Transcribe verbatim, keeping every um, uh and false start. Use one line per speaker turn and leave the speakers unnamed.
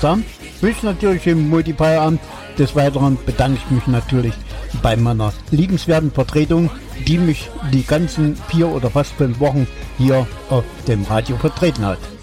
sagen, wünsche ich natürlich den Multiplier-Abend. Des Weiteren bedanke ich mich natürlich bei meiner liebenswerten Vertretung, die mich die ganzen vier oder fast fünf Wochen hier auf dem Radio vertreten hat.